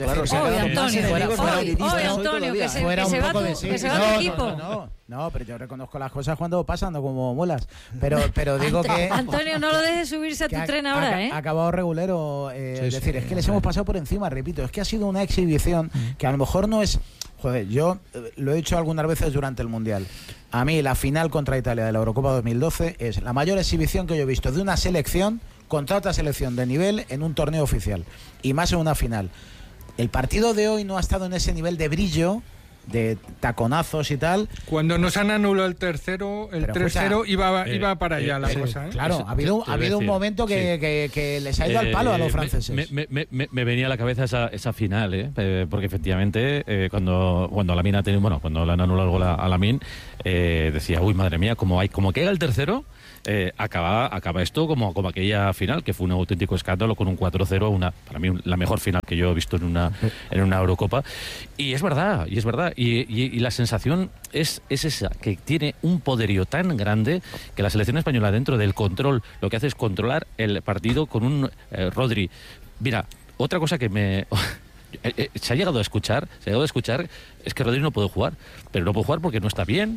Antonio, que se va tu equipo. No, pero yo reconozco las cosas cuando pasan, no como Muelas. Pero digo que... Antonio, no lo dejes subirse a tu tren ahora, Ha acabado regulero. Es decir, es que les hemos pasado por encima, repito. Es que ha sido una exhibición que a lo mejor no es... Joder, yo lo he dicho algunas veces durante el Mundial. A mí la final contra Italia de la Eurocopa 2012 es la mayor exhibición que yo he visto de una selección contra otra selección de nivel en un torneo oficial. Y más en una final. El partido de hoy no ha estado en ese nivel de brillo, de taconazos y tal. Cuando nos han anulado el tercero, el 3-0 iba para allá la cosa. Claro, ha habido un momento que les ha ido al palo a los franceses. Me venía a la cabeza esa final, porque efectivamente cuando Lamine ha tenido, cuando le han anulado el gol a Lamine, decía, uy, madre mía, como caiga el tercero, acaba esto como aquella final, que fue un auténtico escándalo con un 4-0, para mí la mejor final que yo he visto en una Eurocopa. Y es verdad. Y la sensación es esa, que tiene un poderío tan grande que la selección española, dentro del control, lo que hace es controlar el partido con un Rodri. Mira, otra cosa que se ha llegado a escuchar es que Rodri no puede jugar, pero no puede jugar porque no está bien.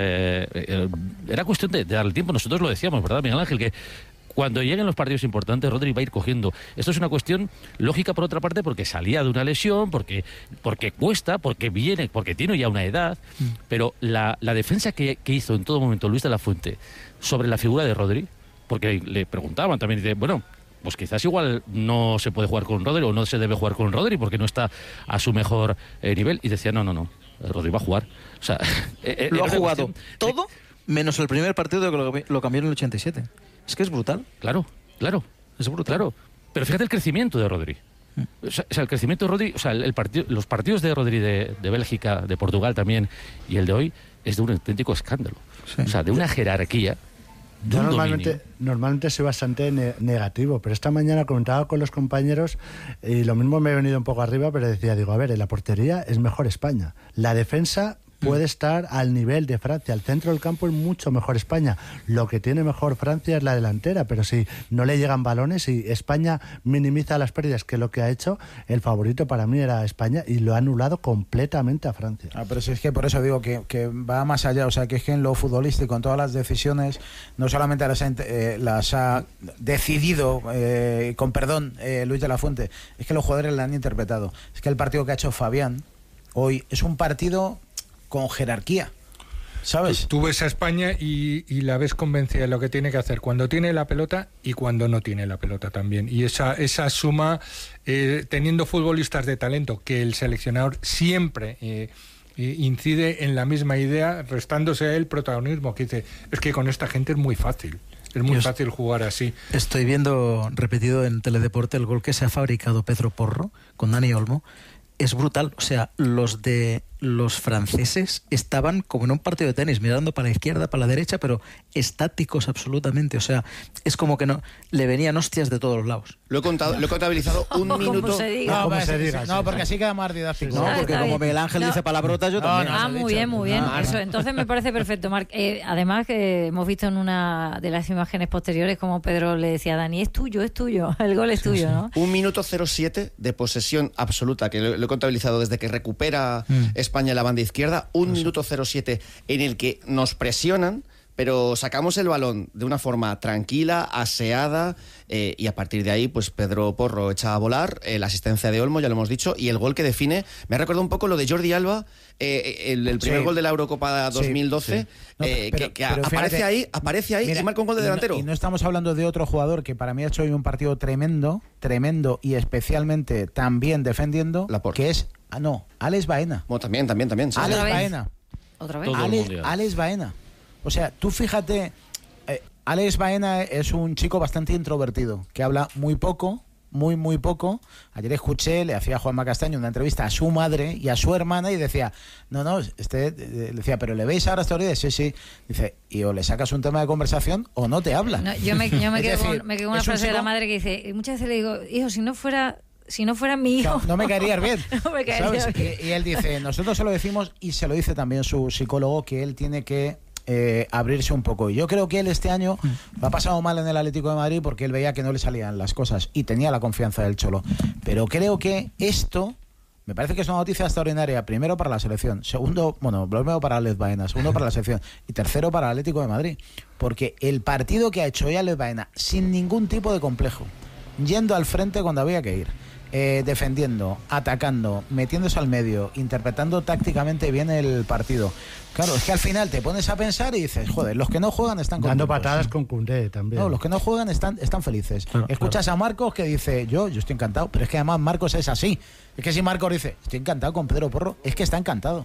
Era cuestión de darle tiempo. Nosotros lo decíamos, ¿verdad, Miguel Ángel? Que cuando lleguen los partidos importantes, Rodri va a ir cogiendo. Esto es una cuestión lógica, por otra parte, porque salía de una lesión, porque cuesta, porque tiene ya una edad. Pero la defensa que hizo en todo momento Luis de la Fuente sobre la figura de Rodri, porque le preguntaban también, dice, bueno, pues quizás igual no se puede jugar con Rodri o no se debe jugar con Rodri porque no está a su mejor nivel. Y decía, no, Rodri va a jugar. O sea, lo ha jugado todo menos el primer partido que lo cambió en el 87. Es que es brutal. Claro. Es brutal. Claro. Pero fíjate el crecimiento de Rodri. O sea, el crecimiento de Rodri, o sea, los partidos de Rodri de Bélgica, de Portugal también, y el de hoy, es de un auténtico escándalo. Sí. O sea, de una jerarquía. Yo normalmente soy bastante negativo, pero esta mañana comentaba con los compañeros y lo mismo me he venido un poco arriba, pero digo, a ver, en la portería es mejor España. La defensa puede estar al nivel de Francia. El centro del campo es mucho mejor España. Lo que tiene mejor Francia es la delantera, pero si no le llegan balones y España minimiza las pérdidas, que es lo que ha hecho, el favorito para mí era España y lo ha anulado completamente a Francia. Pero si es que por eso digo que va más allá, o sea, que es que en lo futbolístico, en todas las decisiones, no solamente las ha decidido, con perdón, Luis de la Fuente, es que los jugadores la han interpretado. Es que el partido que ha hecho Fabián hoy es un partido con jerarquía, ¿sabes? Tú ves a España y la ves convencida de lo que tiene que hacer cuando tiene la pelota y cuando no tiene la pelota también. Y esa suma, teniendo futbolistas de talento, que el seleccionador siempre incide en la misma idea, restándose a él protagonismo, que dice, es que con esta gente es muy fácil. Es muy fácil jugar así. Estoy viendo repetido en Teledeporte el gol que se ha fabricado Pedro Porro con Dani Olmo. Es brutal, o sea, los franceses estaban como en un partido de tenis, mirando para la izquierda, para la derecha, pero estáticos absolutamente, o sea, es como que no le venían hostias de todos los lados. Lo he contabilizado un minuto. No, porque así queda más didáctico. No, porque como Miguel Ángel dice palabrotas, yo también. Muy bien. Eso, entonces me parece perfecto, Marc. Además, que hemos visto en una de las imágenes posteriores como Pedro le decía a Dani, es tuyo, el gol es tuyo, ¿no? 1 minuto 07 de posesión absoluta, que lo he contabilizado desde que recupera España en la banda izquierda, 1 minuto 07 en el que nos presionan, pero sacamos el balón de una forma tranquila, aseada, y a partir de ahí, pues Pedro Porro echa a volar, la asistencia de Olmo, ya lo hemos dicho, y el gol que define, me ha recordado un poco lo de Jordi Alba, el primer gol de la Eurocopa 2012, que aparece ahí y marca un gol de delantero. Y no estamos hablando de otro jugador que para mí ha hecho hoy un partido tremendo, y especialmente también defendiendo, que es Alex Baena. Bueno, también. Sí. Alex Baena. ¿Otra vez? Alex Baena. O sea, tú fíjate, Alex Baena es un chico bastante introvertido, que habla muy poco, muy poco. Ayer escuché, le hacía Juanma Castaño una entrevista a su madre y a su hermana y decía, decía, pero ¿le veis ahora esta hora? Sí. Dice, y o le sacas un tema de conversación o no te habla. No, yo me quedo con una frase de la madre que dice, muchas veces le digo, hijo, si si no fuera mi hijo. No me caerías bien. No me caerías ¿sabes? bien. Y él dice, nosotros se lo decimos, y se lo dice también su psicólogo, que él tiene que abrirse un poco. Y yo creo que él este año lo ha pasado mal en el Atlético de Madrid porque él veía que no le salían las cosas y tenía la confianza del Cholo. Pero creo que esto me parece que es una noticia extraordinaria, primero para la selección, segundo, bueno, primero para Alex Baena, segundo para la selección y tercero para el Atlético de Madrid, porque el partido que ha hecho hoy Alex Baena sin ningún tipo de complejo, yendo al frente cuando había que ir, defendiendo, atacando, metiéndose al medio, interpretando tácticamente bien el partido. Claro, es que al final te pones a pensar y dices, joder, los que no juegan están contentos. Dando patadas con Koundé también. No, los que no juegan están felices. Claro, Escuchas a Marcos que dice, yo estoy encantado, pero es que además Marcos es así. Es que si Marcos dice, estoy encantado con Pedro Porro, es que está encantado.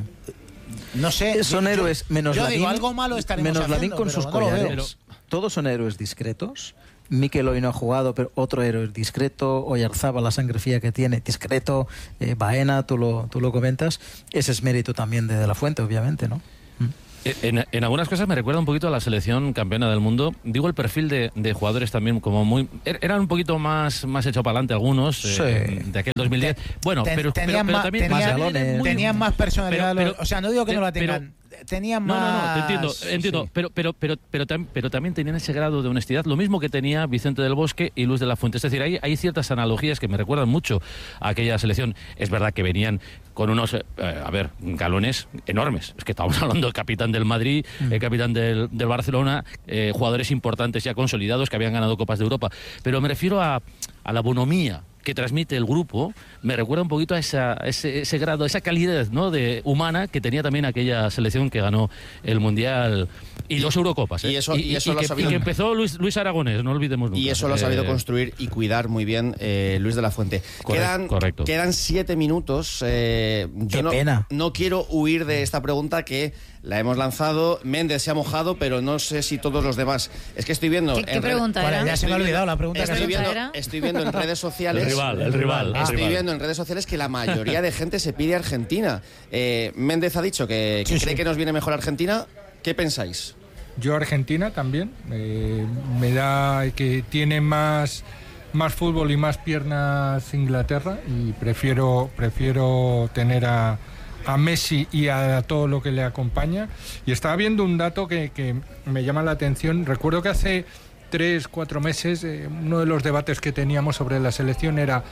No sé. Son héroes, menos yo Lamine, digo, algo malo estaremos menos haciendo, Lamine con pero sus no lo veo. collares. Todos son héroes discretos. Mikel hoy no ha jugado, pero otro héroe es discreto. Oyarzábal, la sangre fría que tiene, discreto. Baena, tú lo comentas. Ese es mérito también de la Fuente, obviamente, ¿no? En algunas cosas me recuerda un poquito a la selección campeona del mundo. Digo, el perfil de jugadores también como muy... Eran un poquito más echado para adelante algunos, de aquel 2010. Bueno, pero también... Tenían más personalidad. O sea, no digo que no la tengan. Tenían más... No, te entiendo. Sí. Pero también tenían ese grado de honestidad, lo mismo que tenía Vicente del Bosque y Luis de la Fuente. Es decir, hay ciertas analogías que me recuerdan mucho a aquella selección. Es verdad que venían con unos, galones enormes. Es que estamos hablando del capitán del Madrid, el capitán del Barcelona, jugadores importantes ya consolidados que habían ganado Copas de Europa. Pero me refiero a la bonomía que transmite el grupo, me recuerda un poquito a ese grado, esa calidez, ¿no?, de humana que tenía también aquella selección que ganó el Mundial y dos Eurocopas. Y que empezó Luis Aragonés, no olvidemos nunca. Y eso lo ha sabido construir y cuidar muy bien Luis de la Fuente. Correcto. Quedan 7 minutos. Yo no quiero huir de esta pregunta que la hemos lanzado. Méndez se ha mojado, pero no sé si todos los demás. Es que estoy viendo... ¿Qué pregunta era? Ya se me ha olvidado la pregunta. Estoy viendo en redes sociales... El rival. Estoy viendo en redes sociales que la mayoría de gente se pide Argentina. Méndez ha dicho que cree que nos viene mejor Argentina. ¿Qué pensáis? Yo Argentina también. Me da que tiene más fútbol y más piernas Inglaterra y prefiero tener a Messi y a todo lo que le acompaña. Y estaba viendo un dato que me llama la atención. Recuerdo que hace 3-4 meses uno de los debates que teníamos sobre la selección era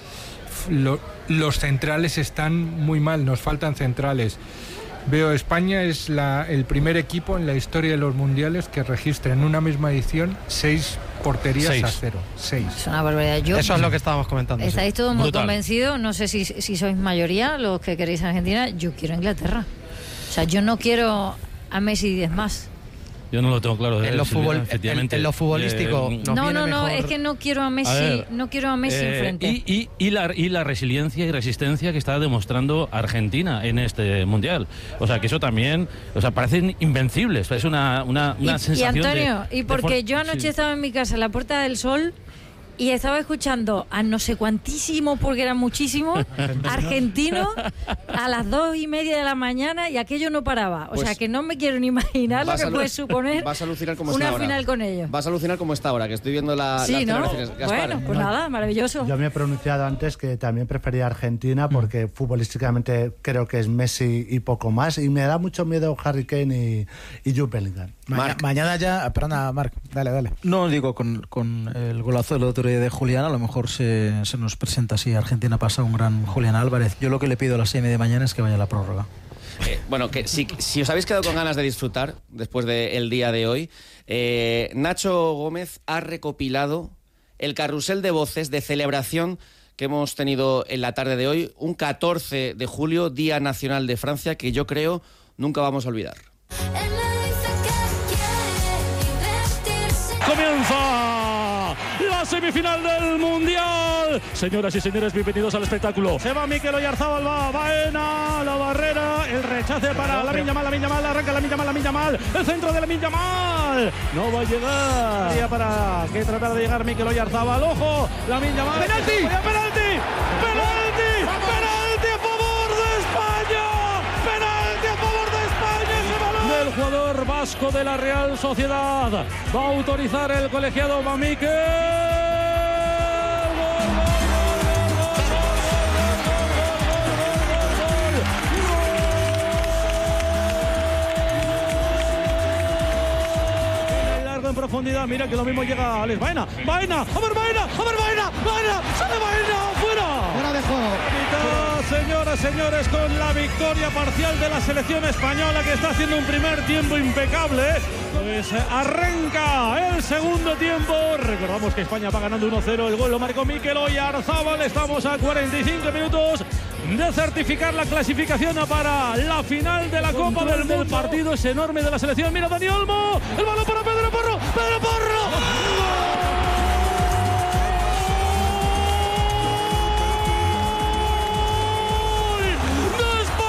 los centrales están muy mal, nos faltan centrales. Veo España es el primer equipo en la historia de los mundiales que registra en una misma edición 6 porterías a 0. 6. Es una barbaridad. Eso es lo que estábamos comentando. Estáis todos muy convencidos, no sé si sois mayoría los que queréis a Argentina. Yo quiero a Inglaterra. O sea, yo no quiero a Messi 10 más. Yo no lo tengo claro. En lo futbolístico. No, es que no quiero a Messi, enfrente. Y la resiliencia y resistencia que está demostrando Argentina en este mundial. O sea, que eso también, parecen invencibles. Es una sensación. Y Antonio, porque yo anoche estaba en mi casa en la Puerta del Sol y estaba escuchando a no sé cuantísimo, porque eran muchísimos, argentinos a las 2:30 de la mañana y aquello no paraba. O sea que no me quiero ni imaginar lo que puede suponer una final con ellos. Vas a alucinar como está ahora, que estoy viendo las celebraciones. Bueno, pues nada, maravilloso. Yo me he pronunciado antes que también prefería Argentina porque futbolísticamente creo que es Messi y poco más. Y me da mucho miedo Harry Kane y Jude Bellingham. Mañana ya, perdona, Marc, dale. No, digo, con el golazo del otro día de Julián, a lo mejor se nos presenta así. Argentina pasa un gran Julián Álvarez. Yo lo que le pido a las 6:30 de mañana es que vaya a la prórroga. Que si os habéis quedado con ganas de disfrutar después del día de hoy, Nacho Gómez ha recopilado el carrusel de voces de celebración que hemos tenido en la tarde de hoy, un 14 de julio, Día Nacional de Francia, que yo creo nunca vamos a olvidar. Comienza la semifinal del Mundial. Señoras y señores, bienvenidos al espectáculo. Se va Mikel Oyarzábal, va Baena, la barrera, el rechace para Lamine Yamal, arranca Lamine Yamal, el centro de Lamine Yamal. No va a llegar. Sería para que tratara de llegar Mikel Oyarzábal. Ojo, Lamine Yamal. ¡Penalti! ¡Penalti! ¡Penalti a favor de España! ¡Penalti a favor de España! ¡Ese balón! El jugador vasco de la Real Sociedad va a autorizar el colegiado Mikel. oportunidad. Mira que lo mismo llega Alex Baena. Baena, a ver Baena, sale Baena, fuera. Fuera de juego. Señoras, señores, con la victoria parcial de la selección española, que está haciendo un primer tiempo impecable. Pues arranca el segundo tiempo. Recordamos que España va ganando 1-0. El gol lo marcó Mikel Oyarzábal. Estamos a 45 minutos de certificar la clasificación para la final de la Copa del Mundo. El partido es enorme de la selección. Mira Dani Olmo, el balón para Pedro Porro.